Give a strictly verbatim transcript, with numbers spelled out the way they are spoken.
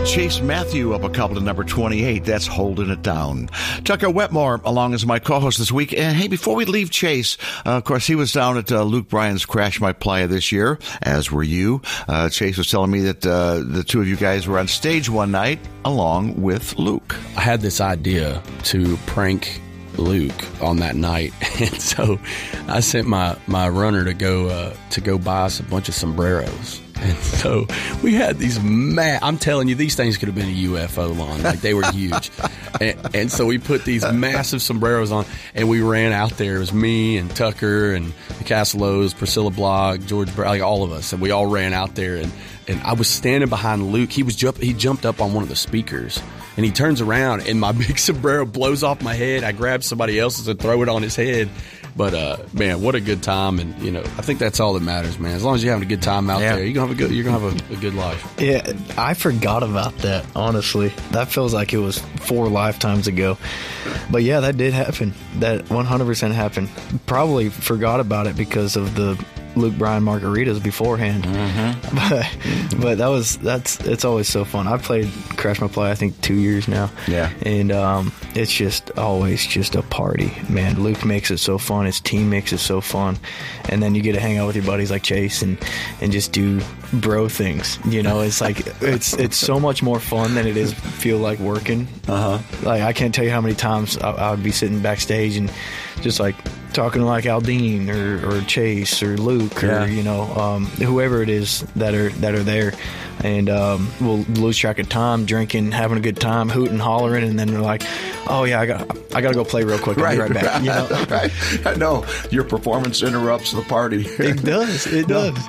Chase Matthew up a couple to number twenty-eight. That's Holding It Down. Tucker Wetmore along as my co-host this week. And hey, before we leave Chase, uh, of course, he was down at uh, Luke Bryan's Crash My Playa this year, as were you. Uh, Chase was telling me that uh, the two of you guys were on stage one night along with Luke. I had this idea to prank Luke on that night, and so I sent my, my runner to go uh, to go buy us a bunch of sombreros. And so we had these ma- I'm telling you, these things could have been a U F O lawn. Like, they were huge. and, and so we put these massive sombreros on, and we ran out there. It was me and Tucker and the Castellos, Priscilla Block, George, like all of us. And we all ran out there, and, and I was standing behind Luke. He was jump- he jumped up on one of the speakers, and he turns around, and my big sombrero blows off my head. I grab somebody else's and throw it on his head. But, uh, man, what a good time. And, you know, I think that's all that matters, man. As long as you're having a good time out yeah. there, you're going to have a good, you're going to have a, a good life. Yeah, I forgot about that, honestly. That feels like it was four lifetimes ago. But, yeah, that did happen. That one hundred percent happened. Probably forgot about it because of the Luke Bryan margaritas beforehand. Mm-hmm. But, but that was, that's, it's always so fun. I've played Crash My Play, I think, two years now. Yeah. And um, it's just always just a party, man. Luke makes it so fun. His team makes it so fun. And then you get to hang out with your buddies like Chase and, and just do bro things. You know, it's like, it's it's so much more fun than it is feel like working. Uh-huh. Like, I can't tell you how many times I, I would be sitting backstage and just like talking to like Aldine or, or Chase or Luke or, yeah. you know, um, whoever it is that are that are there. And um, we'll lose track of time, drinking, having a good time, hooting, hollering, and then we're like, "Oh yeah, I got, I got to go play real quick. I'll right, be right back." Right, you know? right. I know your performance interrupts the party. It does. It no, does.